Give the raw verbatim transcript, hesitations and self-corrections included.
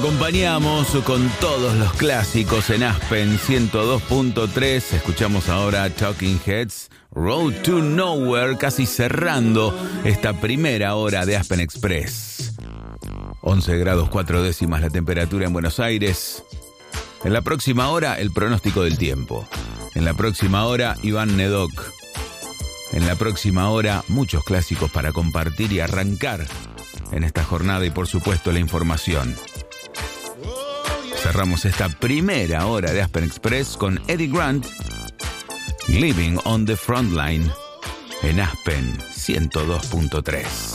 acompañamos con todos los clásicos en Aspen ciento dos punto tres. Escuchamos ahora Talking Heads, Road to Nowhere, casi cerrando esta primera hora de Aspen Express. once grados cuatro décimas la temperatura en Buenos Aires. En la próxima hora, el pronóstico del tiempo. En la próxima hora, Iván Nedoc. En la próxima hora, muchos clásicos para compartir y arrancar en esta jornada y, por supuesto, la información. Cerramos esta primera hora de Aspen Express con Eddie Grant, Living on the Frontline, en Aspen ciento dos punto tres.